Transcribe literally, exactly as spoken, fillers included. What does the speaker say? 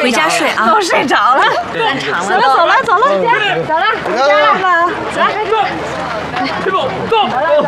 回家睡啊。 都睡着了。 散场了。 走了走了走了，走了，回家了。来， 去吧，走。